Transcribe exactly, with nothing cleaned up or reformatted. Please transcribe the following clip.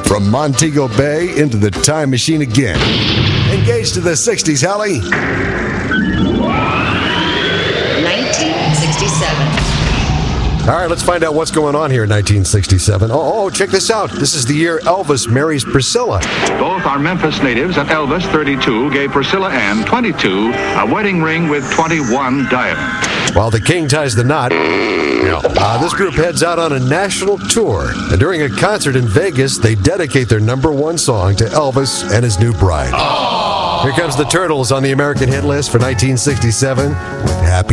From Montego Bay into the time machine again. Engage to the sixties, Hallie. nineteen sixty-seven. All right, let's find out what's going on here in nineteen sixty-seven. Oh, oh, check this out. This is the year Elvis marries Priscilla. Both are Memphis natives, and Elvis, thirty-two, gave Priscilla Ann, twenty-two, a wedding ring with twenty-one diamonds. While the king ties the knot, uh, this group heads out on a national tour. And during a concert in Vegas, they dedicate their number one song to Elvis and his new bride. Aww. Here comes the Turtles on the American hit list for nineteen sixty-seven with Happy